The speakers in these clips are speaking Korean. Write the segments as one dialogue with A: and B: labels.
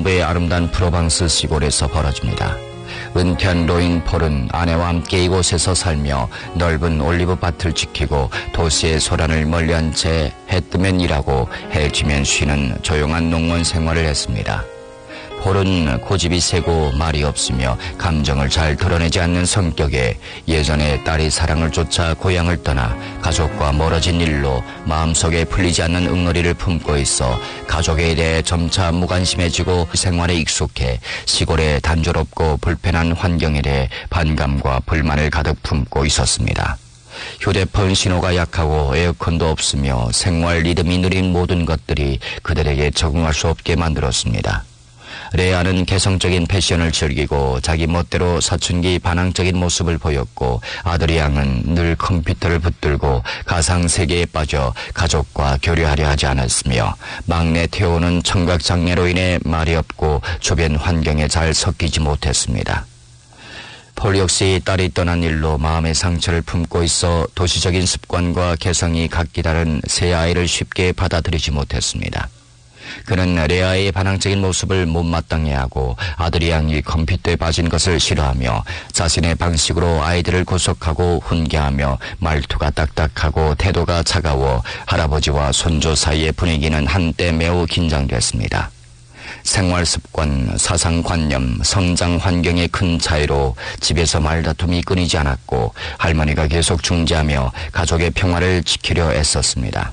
A: 남부의 아름다운 프로방스 시골에서 벌어집니다. 은퇴한 노인 폴은 아내와 함께 이곳에서 살며 넓은 올리브 밭을 지키고 도시의 소란을 멀리한 채 해 뜨면 일하고 해 지면 쉬는 조용한 농원 생활을 했습니다. 폴은 고집이 세고 말이 없으며 감정을 잘 드러내지 않는 성격에 예전에 딸이 사랑을 쫓아 고향을 떠나 가족과 멀어진 일로 마음속에 풀리지 않는 응어리를 품고 있어 가족에 대해 점차 무관심해지고 생활에 익숙해 시골의 단조롭고 불편한 환경에 대해 반감과 불만을 가득 품고 있었습니다. 휴대폰 신호가 약하고 에어컨도 없으며 생활 리듬이 느린 모든 것들이 그들에게 적응할 수 없게 만들었습니다. 레아는 개성적인 패션을 즐기고 자기 멋대로 사춘기 반항적인 모습을 보였고 아들 양은 늘 컴퓨터를 붙들고 가상세계에 빠져 가족과 교류하려 하지 않았으며 막내 테오는 청각장애로 인해 말이 없고 주변 환경에 잘 섞이지 못했습니다. 폴 역시 딸이 떠난 일로 마음의 상처를 품고 있어 도시적인 습관과 개성이 각기 다른 새 아이를 쉽게 받아들이지 못했습니다. 그는 레아의 반항적인 모습을 못마땅해 하고 아들이 양이 컴퓨터에 빠진 것을 싫어하며 자신의 방식으로 아이들을 구속하고 훈계하며 말투가 딱딱하고 태도가 차가워 할아버지와 손주 사이의 분위기는 한때 매우 긴장됐습니다. 생활 습관, 사상관념, 성장 환경의 큰 차이로 집에서 말다툼이 끊이지 않았고 할머니가 계속 중재하며 가족의 평화를 지키려 애썼습니다.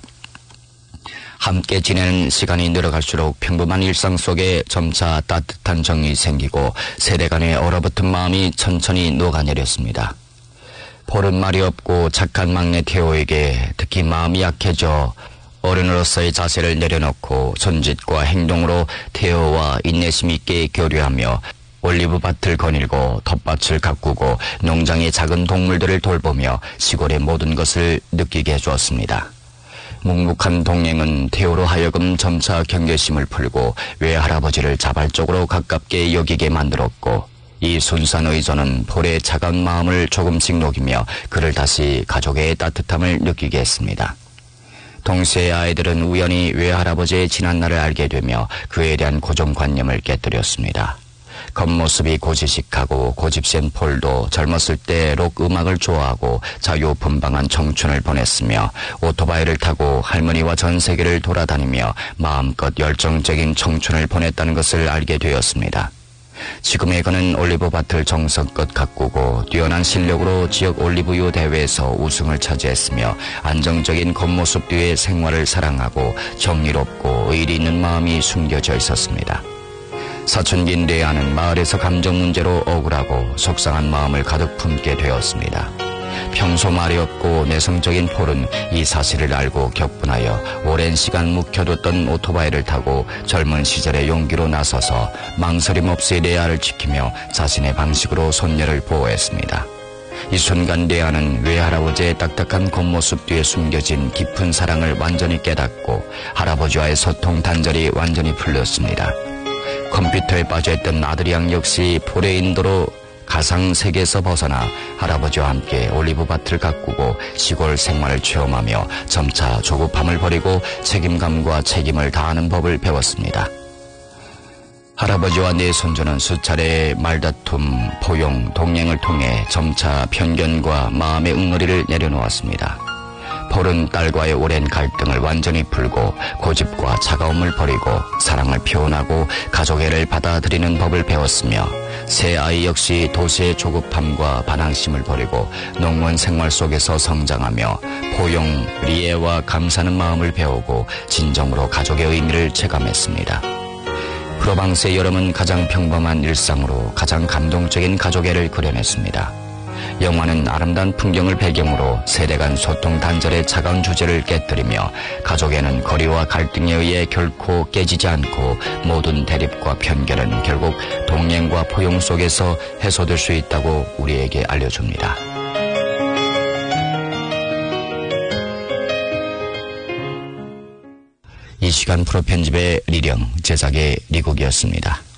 A: 함께 지내는 시간이 늘어갈수록 평범한 일상 속에 점차 따뜻한 정이 생기고 세대 간의 얼어붙은 마음이 천천히 녹아내렸습니다. 폴은 말이 없고 착한 막내 테오에게 특히 마음이 약해져 어른으로서의 자세를 내려놓고 손짓과 행동으로 테오와 인내심 있게 교류하며 올리브 밭을 거닐고 텃밭을 가꾸고 농장의 작은 동물들을 돌보며 시골의 모든 것을 느끼게 해주었습니다. 묵묵한 동행은 테오로 하여금 점차 경계심을 풀고 외할아버지를 자발적으로 가깝게 여기게 만들었고 이 순수한 의존은 폴의 차가운 마음을 조금씩 녹이며 그를 다시 가족의 따뜻함을 느끼게 했습니다. 동시에 아이들은 우연히 외할아버지의 지난 날을 알게 되며 그에 대한 고정관념을 깨뜨렸습니다. 겉모습이 고지식하고 고집센 폴도 젊었을 때 록 음악을 좋아하고 자유분방한 청춘을 보냈으며 오토바이를 타고 할머니와 전 세계를 돌아다니며 마음껏 열정적인 청춘을 보냈다는 것을 알게 되었습니다. 지금의 그는 올리브밭을 정성껏 가꾸고 뛰어난 실력으로 지역 올리브유 대회에서 우승을 차지했으며 안정적인 겉모습 뒤에 생활을 사랑하고 정의롭고 의리 있는 마음이 숨겨져 있었습니다. 사춘기인 레아는 마을에서 감정 문제로 억울하고 속상한 마음을 가득 품게 되었습니다. 평소 말이 없고 내성적인 폴은 이 사실을 알고 격분하여 오랜 시간 묵혀뒀던 오토바이를 타고 젊은 시절의 용기로 나서서 망설임 없이 레아를 지키며 자신의 방식으로 손녀를 보호했습니다. 이 순간 레아는 외할아버지의 딱딱한 겉모습 뒤에 숨겨진 깊은 사랑을 완전히 깨닫고 할아버지와의 소통 단절이 완전히 풀렸습니다. 컴퓨터에 빠져있던 아들 양 역시 폴의 인도로 가상 세계에서 벗어나 할아버지와 함께 올리브밭을 가꾸고 시골 생활을 체험하며 점차 조급함을 버리고 책임감과 책임을 다하는 법을 배웠습니다. 할아버지와 네 손주는 수차례의 말다툼, 포용, 동행을 통해 점차 편견과 마음의 응어리를 내려놓았습니다. 폴은 딸과의 오랜 갈등을 완전히 풀고 고집과 차가움을 버리고 사랑을 표현하고 가족애를 받아들이는 법을 배웠으며 새 아이 역시 도시의 조급함과 반항심을 버리고 농원 생활 속에서 성장하며 포용, 리애와 감사하는 마음을 배우고 진정으로 가족의 의미를 체감했습니다. 프로방스의 여름은 가장 평범한 일상으로 가장 감동적인 가족애를 그려냈습니다. 영화는 아름다운 풍경을 배경으로 세대 간 소통 단절의 차가운 주제를 깨뜨리며 가족에는 거리와 갈등에 의해 결코 깨지지 않고 모든 대립과 편견은 결국 동행과 포용 속에서 해소될 수 있다고 우리에게 알려줍니다. 이 시간 프로 편집의 리령, 제작의 리국이었습니다.